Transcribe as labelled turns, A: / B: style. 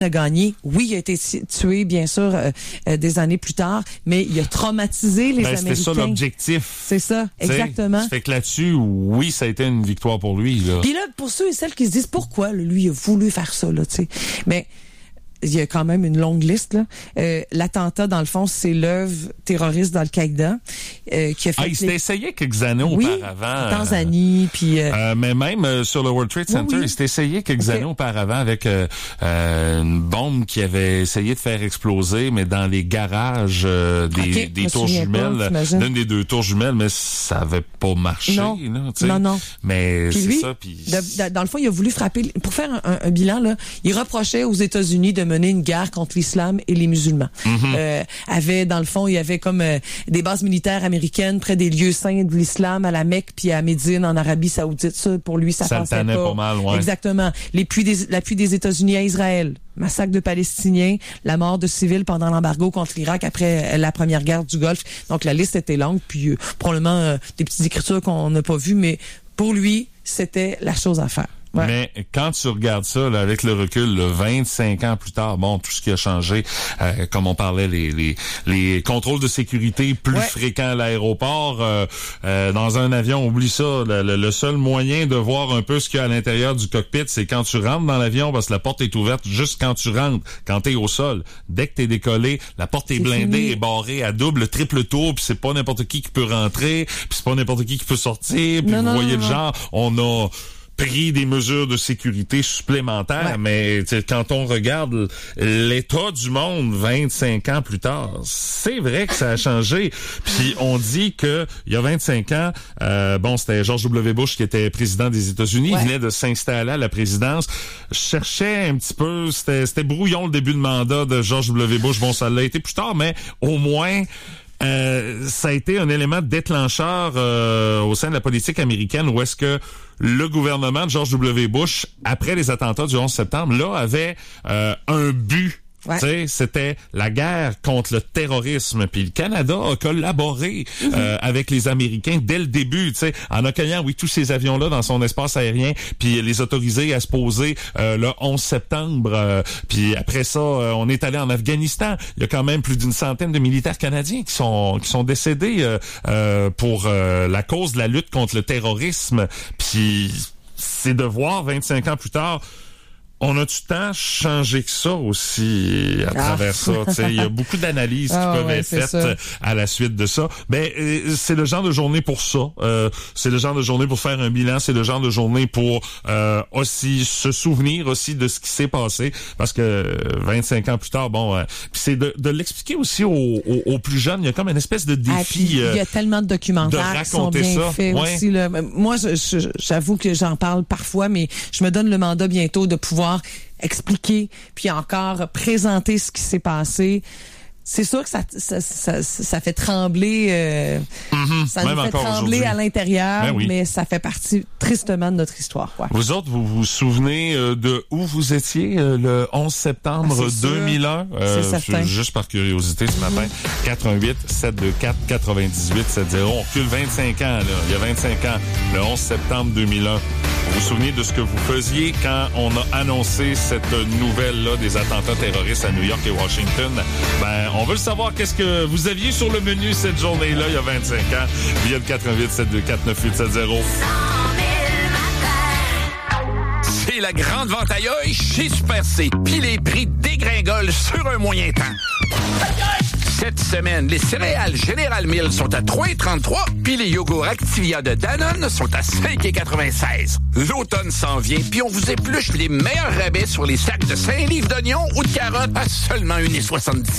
A: a gagné. Oui, il a été tué, bien sûr, des années plus tard, mais il a traumatisé les Américains.
B: C'était ça l'objectif.
A: C'est ça, exactement.
B: Ça fait que là-dessus, oui, ça a été une victoire pour lui. Là.
A: Puis là, pour ceux et celles qui se disent pourquoi lui a voulu faire ça, là, tu sais. Mais il y a quand même une longue liste, là. L'attentat, dans le fond, c'est l'œuvre terroriste d'Al-Qaïda qui a fait...
B: il s'était essayé quelques années auparavant.
A: En Tanzanie, puis...
B: mais même sur le World Trade Center, il s'était essayé quelques années auparavant avec une bombe qui avait essayé de faire exploser, mais dans les garages des tours jumelles, d'une des deux tours jumelles, mais ça avait pas marché.
A: Non,
B: là,
A: non.
B: Mais
A: puis
B: c'est
A: lui,
B: ça. Puis...
A: dans le fond, il a voulu frapper... Pour faire un bilan, là, il reprochait aux États-Unis de mener une guerre contre l'islam et les musulmans. Dans le fond, il y avait comme des bases militaires américaines près des lieux saints de l'islam, à la Mecque puis à Médine en Arabie Saoudite. Ça, pour lui, ça passait pas
B: mal, ouais.
A: Exactement. L'appui des États-Unis à Israël. Massacre de Palestiniens, la mort de civils pendant l'embargo contre l'Irak après la première guerre du Golfe. Donc, la liste était longue, puis probablement des petites écritures qu'on n'a pas vues, mais pour lui, c'était la chose à faire. Ouais.
B: Mais quand tu regardes ça là, avec le recul, 25 ans plus tard, bon, tout ce qui a changé, comme on parlait, les contrôles de sécurité plus fréquents à l'aéroport, dans un avion, oublie ça, le seul moyen de voir un peu ce qu'il y a à l'intérieur du cockpit, c'est quand tu rentres dans l'avion, parce que la porte est ouverte juste quand tu rentres, quand t'es au sol. Dès que t'es décollé, la porte est blindée, est barrée à double, triple tour, puis c'est pas n'importe qui peut rentrer, puis c'est pas n'importe qui peut sortir, puis vous voyez le genre, on a pris des mesures de sécurité supplémentaires, mais quand on regarde l'état du monde 25 ans plus tard, c'est vrai que ça a changé. Puis on dit que il y a 25 ans, c'était George W. Bush qui était président des États-Unis, il venait de s'installer à la présidence, cherchait un petit peu, c'était brouillon le début de mandat de George W. Bush, bon ça l'a été plus tard, mais au moins ça a été un élément déclencheur au sein de la politique américaine où est-ce que le gouvernement de George W. Bush, après les attentats du 11 septembre, là, avait un but. C'était la guerre contre le terrorisme. Puis le Canada a collaboré avec les Américains dès le début, en accueillant, tous ces avions-là dans son espace aérien, puis les autoriser à se poser le 11 septembre. Puis après ça, on est allé en Afghanistan. Il y a quand même plus d'une centaine de militaires canadiens qui sont décédés pour la cause de la lutte contre le terrorisme. Puis c'est de voir 25 ans plus tard, on a du temps changé que ça aussi à travers ça. Il y a beaucoup d'analyses qui peuvent être faites à la suite de ça. Mais c'est le genre de journée pour ça. C'est le genre de journée pour faire un bilan. C'est le genre de journée pour aussi se souvenir aussi de ce qui s'est passé. Parce que 25 ans plus tard, puis c'est de l'expliquer aussi aux plus jeunes. Il y a comme une espèce de défi.
A: Il y a tellement de documentaires qui sont bien faits aussi. Là. Moi, j'avoue que j'en parle parfois, mais je me donne le mandat bientôt de pouvoir expliquer, puis encore présenter ce qui s'est passé. C'est sûr que ça fait trembler, ça nous fait trembler à l'intérieur, mais ça fait partie tristement de notre histoire. Ouais.
B: Vous autres, vous vous souvenez de où vous étiez le 11 septembre 2001?
A: C'est certain.
B: Juste par curiosité ce matin, 418-724-9870. On recule 25 ans, là. Il y a 25 ans, le 11 septembre 2001. Vous vous souvenez de ce que vous faisiez quand on a annoncé cette nouvelle-là des attentats terroristes à New York et Washington? On veut le savoir, qu'est-ce que vous aviez sur le menu cette journée-là, il y a 25 ans, via le 418-724-9870.
C: C'est la grande vente à l'œil chez Super C. Puis les prix dégringolent sur un moyen temps. Cette semaine, les céréales Général Mills sont à 3,33 puis les yogourts Activia de Danone sont à 5,96. L'automne s'en vient, puis on vous épluche les meilleurs rabais sur les sacs de 5 livres d'oignons ou de carottes à seulement 1,77.